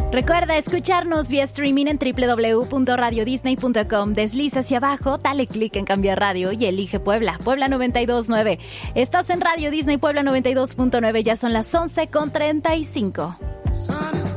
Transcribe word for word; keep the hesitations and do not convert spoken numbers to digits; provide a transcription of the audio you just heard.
Recuerda escucharnos vía streaming en doble u doble u doble u punto radio disney punto com. Desliza hacia abajo, dale clic en cambiar radio y elige Puebla, Puebla noventa y dos punto nueve. Estás en Radio Disney Puebla noventa y dos punto nueve, ya son las once con treinta y cinco.